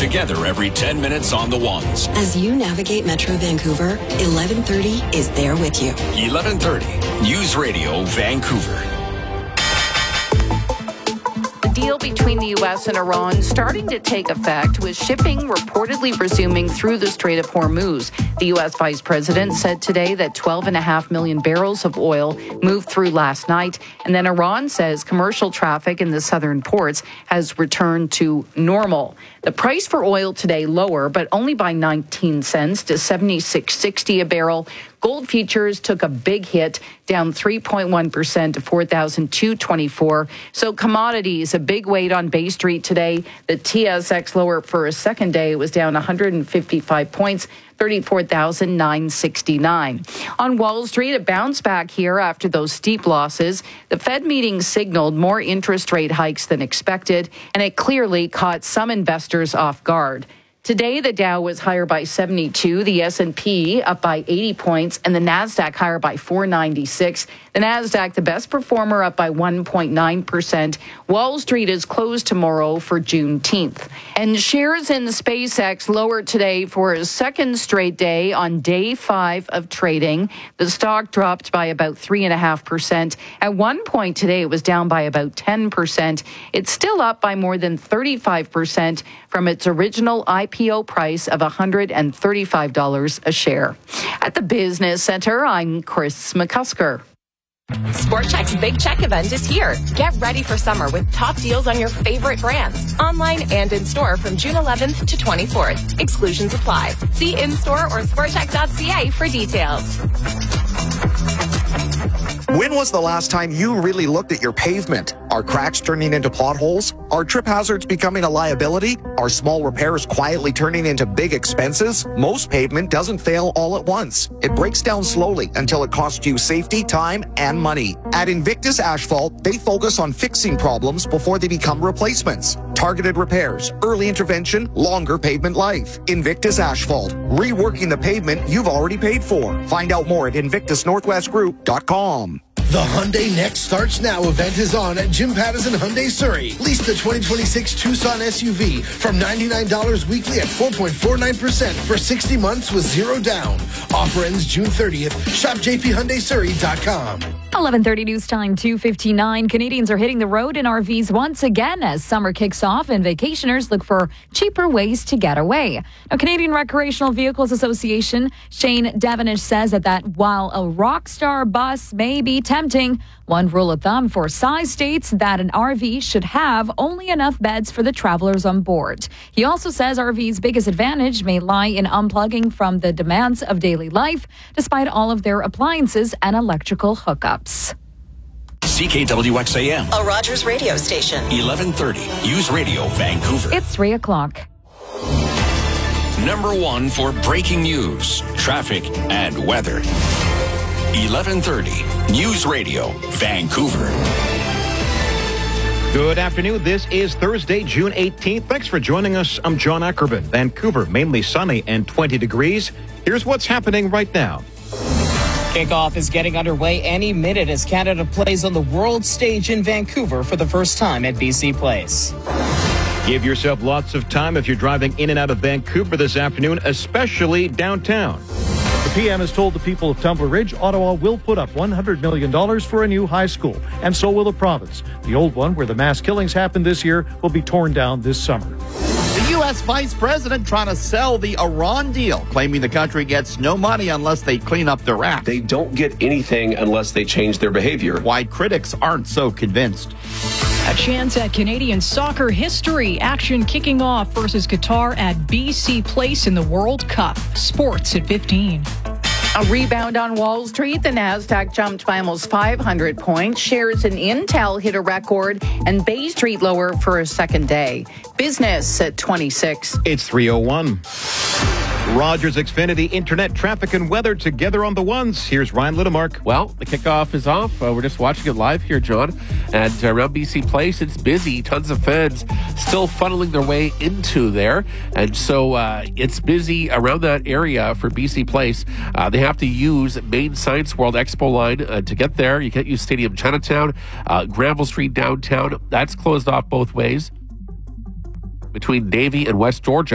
together every 10 minutes on the ones. As you navigate Metro Vancouver, 1130 is there with you. 1130 News Radio Vancouver. Deal between the U.S. and Iran starting to take effect, with shipping reportedly resuming through the Strait of Hormuz. The U.S. Vice President said today that 12.5 million barrels of oil moved through last night. And then Iran says commercial traffic in the southern ports has returned to normal. The price for oil today lower, but only by 19 cents to $76.60 a barrel. Gold futures took a big hit, down 3.1% to $4,224. So commodities, a big weight on Bay Street today. The TSX lower for a second day. It was down 155 points, 34,969. On Wall Street, a bounce back here after those steep losses. The Fed meeting signaled more interest rate hikes than expected, and it clearly caught some investors off guard. Today, the Dow was higher by 72, the S&P up by 80 points, and the NASDAQ higher by 496. The NASDAQ, the best performer, up by 1.9%. Wall Street is closed tomorrow for Juneteenth. And shares in SpaceX lower today for a second straight day on day 5 of trading. The stock dropped by about 3.5%. At one point today, it was down by about 10%. It's still up by more than 35% from its original IPO price of $135 a share. At the Business Center, I'm Chris McCusker. Sport Chek's Big Check event is here. Get ready for summer with top deals on your favorite brands, online and in store from June 11th to 24th. Exclusions apply. See in-store or sportchek.ca for details. When was the last time you really looked at your pavement? Are cracks turning into potholes? Are trip hazards becoming a liability? Are small repairs quietly turning into big expenses? Most pavement doesn't fail all at once. It breaks down slowly until it costs you safety, time, and money. At Invictus Asphalt, they focus on fixing problems before they become replacements. Targeted repairs, early intervention, longer pavement life. Invictus Asphalt, reworking the pavement you've already paid for. Find out more at invictusnorthwestgroup.com. The Hyundai Next Starts Now event is on at Jim Pattison Hyundai Surrey. Lease the 2026 Tucson SUV from $99 weekly at 4.49% for 60 months with zero down. Offer ends June 30th. Shop jphyundaisurrey.com. 11:30 news time, 2:59. Canadians are hitting the road in RVs once again as summer kicks off and vacationers look for cheaper ways to get away. Now, Canadian Recreational Vehicles Association Shane Devenish says that while a Rockstar bus may be tempting, one rule of thumb for size states that an RV should have only enough beds for the travelers on board. He also says RV's biggest advantage may lie in unplugging from the demands of daily life, despite all of their appliances and electrical hookups. CKWXAM, A Rogers radio station. 1130 News Radio Vancouver. It's 3 o'clock. Number 1 for breaking news, traffic, and weather. 1130 News Radio Vancouver. Good afternoon. This is Thursday, June 18th. Thanks for joining us. I'm John Ackerman. Vancouver, mainly sunny and 20 degrees. Here's what's happening right now. Kickoff is getting underway any minute as Canada plays on the world stage in Vancouver for the first time at BC Place. Give yourself lots of time if you're driving in and out of Vancouver this afternoon, especially downtown. The PM has told the people of Tumbler Ridge, Ottawa will put up $100 million for a new high school, and so will the province. The old one, where the mass killings happened this year, will be torn down this summer. The U.S. Vice President trying to sell the Iran deal, claiming the country gets no money unless they clean up their act. They don't get anything unless they change their behavior. Why critics aren't so convinced. A chance at Canadian soccer history. Action kicking off versus Qatar at BC Place in the World Cup. Sports at 15. A rebound on Wall Street. The Nasdaq jumped by almost 500 points. Shares in Intel hit a record, and Bay Street lower for a second day. Business at 26. It's 3:01. Rogers Xfinity Internet traffic and weather together on the ones. Here's Ryan Littlemark. Well, the kickoff is off. We're just watching it live here, John. And around BC Place, it's busy. Tons of fans still funneling their way into there. And so it's busy around that area for BC Place. They have to use Main Science World Expo line to get there. You can't use Stadium Chinatown. Granville Street downtown, that's closed off both ways. Between Davie and West Georgia.